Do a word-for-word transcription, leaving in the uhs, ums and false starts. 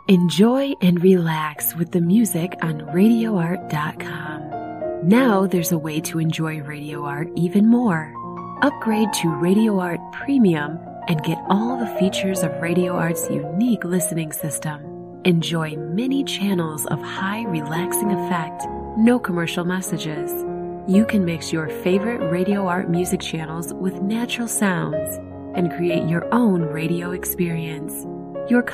Enjoy and relax with the music on radio art dot com. Now there's a way to enjoy Radio Art even more. Upgrade to Radio Art Premium and get all the features of Radio Art's unique listening system. Enjoy many channels of high relaxing effect, no commercial messages. You can mix your favorite Radio Art music channels with natural sounds and create your own radio experience. Your